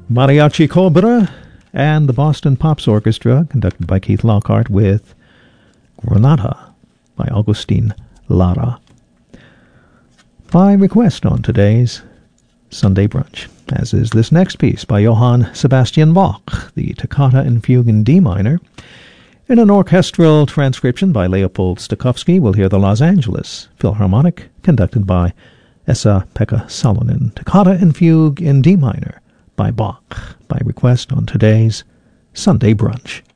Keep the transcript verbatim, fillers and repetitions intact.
Mariachi Cobra and the Boston Pops Orchestra, conducted by Keith Lockhart, with Granada by Agustin Lara. By request on today's Sunday Brunch, as is this next piece by Johann Sebastian Bach, the Toccata and Fugue in D minor. In an orchestral transcription by Leopold Stokowski, we'll hear the Los Angeles Philharmonic, conducted by Esa-Pekka Salonen. Toccata and Fugue in D minor by Bach, by request on today's Sunday Brunch.